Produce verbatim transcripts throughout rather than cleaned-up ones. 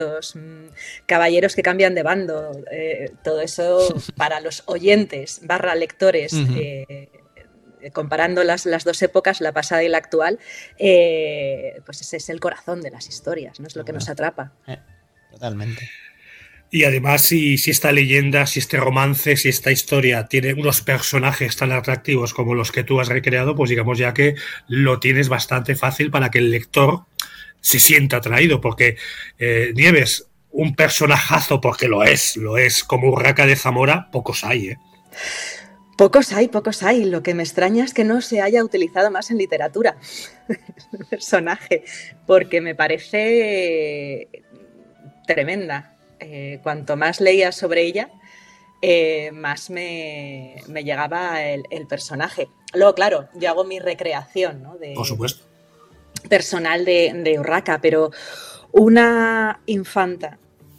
mm, caballeros que cambian de bando, eh, todo eso para los oyentes barra lectores, Ujú. eh, comparando las, las dos épocas, la pasada y la actual, eh, pues ese es el corazón de las historias, ¿no? Es lo que nos atrapa. Eh, totalmente. Y además, si, si esta leyenda, si este romance, si esta historia tiene unos personajes tan atractivos como los que tú has recreado, pues digamos ya que lo tienes bastante fácil para que el lector se sienta atraído, porque eh, Nieves, un personajazo, porque lo es, lo es, como Urraca de Zamora, pocos hay, ¿eh? Pocos hay, pocos hay. Lo que me extraña es que no se haya utilizado más en literatura el personaje, porque me parece tremenda. Eh, cuanto más leía sobre ella, eh, más me, me llegaba el, el personaje. Luego, claro, yo hago mi recreación, ¿no? De, Por supuesto. Personal de, de Urraca, pero una infanta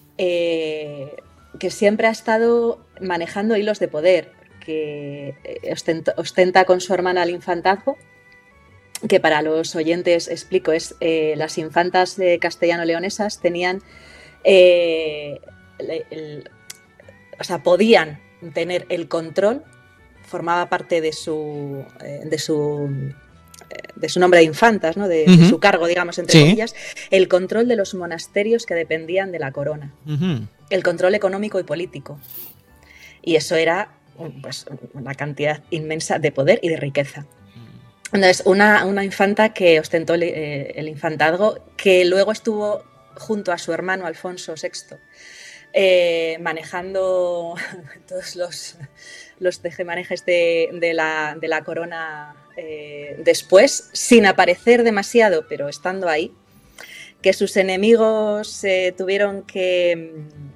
eh, que siempre ha estado manejando hilos de poder, que ostenta, ostenta con su hermana el infantazgo, que para los oyentes explico, es eh, las infantas de castellano-leonesas tenían, eh, el, el, o sea, podían tener el control, formaba parte de su, eh, de su de su nombre de infantas, ¿no? de, uh-huh. de su cargo, digamos, entre sí. comillas, el control de los monasterios que dependían de la corona, uh-huh. el control económico y político. Y eso era pues, una cantidad inmensa de poder y de riqueza. Entonces, una, una infanta que ostentó el, eh, el infantazgo, que luego estuvo junto a su hermano Alfonso sexto, eh, manejando todos los, los tejemanejes de, de, la, de la corona eh, después, sin aparecer demasiado, pero estando ahí, que sus enemigos eh, tuvieron que,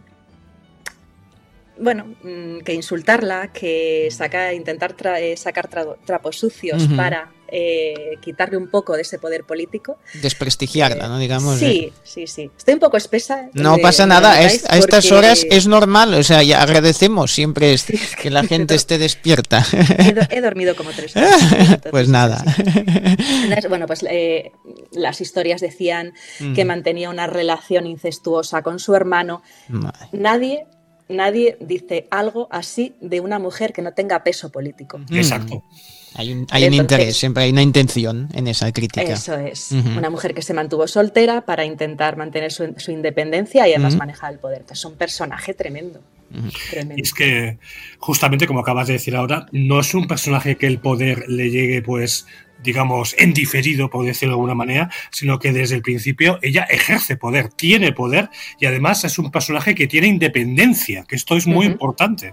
bueno, que insultarla, que sacar, intentar tra, eh, sacar tra, trapos sucios uh-huh. para eh, quitarle un poco de ese poder político. Desprestigiarla, eh, ¿no? Digamos. Sí, eh. sí, sí. Estoy un poco espesa. No de, pasa de nada, es, porque... a estas horas es normal, o sea, ya agradecemos siempre es, sí, es que, que la gente esté despierta. He, do, he dormido como tres horas. Entonces, pues nada. Entonces, bueno, pues eh, las historias decían mm. que mantenía una relación incestuosa con su hermano. Madre. Nadie... Nadie dice algo así de una mujer que no tenga peso político. Exacto. Hay un, hay un Entonces, interés, siempre hay una intención en esa crítica. Eso es. Uh-huh. Una mujer que se mantuvo soltera para intentar mantener su, su independencia y además uh-huh. manejar el poder. Entonces, es un personaje tremendo. Uh-huh. tremendo. Y es que, justamente como acabas de decir ahora, no es un personaje que el poder le llegue, pues, digamos, en diferido, por decirlo de alguna manera, sino que desde el principio ella ejerce poder, tiene poder y además es un personaje que tiene independencia, que esto es muy uh-huh. importante.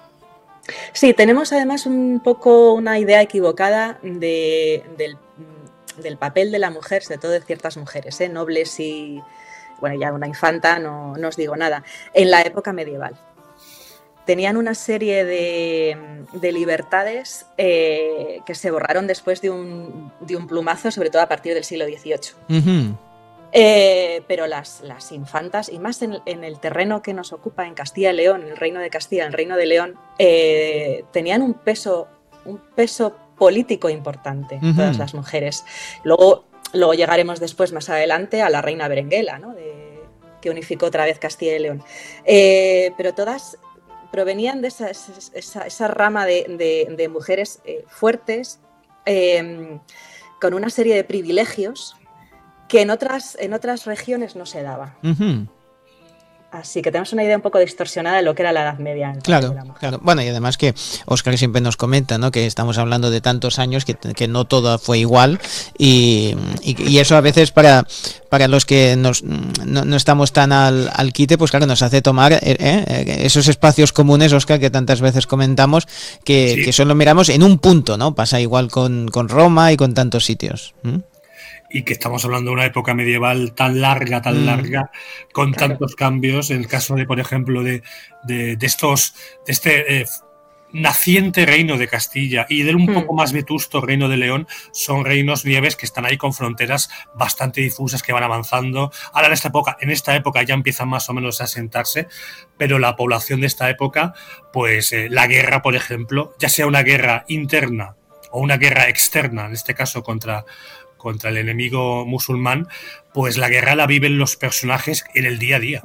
Sí, tenemos además un poco una idea equivocada de, del, del papel de la mujer, sobre todo de ciertas mujeres, ¿eh? nobles y, bueno, ya una infanta, no, no os digo nada, en la época medieval. Tenían una serie de, de libertades eh, que se borraron después de un, de un plumazo, sobre todo a partir del siglo dieciocho. Uh-huh. Eh, pero las, las infantas, y más en, en el terreno que nos ocupa en Castilla y León, en el Reino de Castilla, en el Reino de León, eh, tenían un peso, un peso político importante, uh-huh. todas las mujeres. Luego, luego llegaremos después, más adelante, a la reina Berenguela, ¿no? de, que unificó otra vez Castilla y León. Eh, pero todas provenían de esa, esa, esa rama de, de, de mujeres eh, fuertes, eh, con una serie de privilegios que en otras, en otras regiones no se daba. Uh-huh. Así que tenemos una idea un poco distorsionada de lo que era la Edad Media. Claro, claro. Bueno, y además que Óscar siempre nos comenta, ¿no? Que estamos hablando de tantos años que, que no todo fue igual y, y, y eso a veces para, para los que nos, no, no estamos tan al, al quite, pues claro, nos hace tomar eh, eh, esos espacios comunes, Óscar, que tantas veces comentamos, que, sí. que solo miramos en un punto, ¿no? Pasa igual con, con Roma y con tantos sitios. ¿Mm? Y que estamos hablando de una época medieval tan larga, tan mm. larga, con claro. tantos cambios. En el caso de, por ejemplo, de, de, de estos, de este eh, naciente reino de Castilla y del un mm. poco más vetusto reino de León, son reinos, Nieves, que están ahí con fronteras bastante difusas que van avanzando. Ahora en esta época, en esta época ya empiezan más o menos a asentarse, pero la población de esta época, pues eh, la guerra, por ejemplo, ya sea una guerra interna o una guerra externa, en este caso contra contra el enemigo musulmán, pues la guerra la viven los personajes en el día a día.